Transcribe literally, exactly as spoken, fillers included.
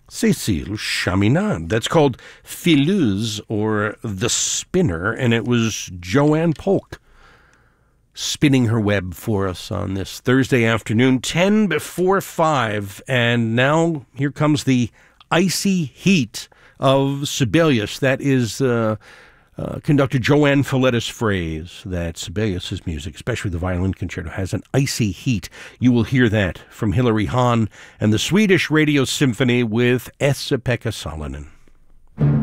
Cécile Chaminade. That's called Fileuse, or The Spinner, and it was Joanne Polk spinning her web for us on this Thursday afternoon, ten before five. And now here comes the icy heat of Sibelius. That is uh, uh, conductor Joanne Folletta's phrase that Sibelius's music, especially the violin concerto, has an icy heat. You will hear that from Hilary Hahn and the Swedish Radio Symphony with Esa-Pekka Salonen.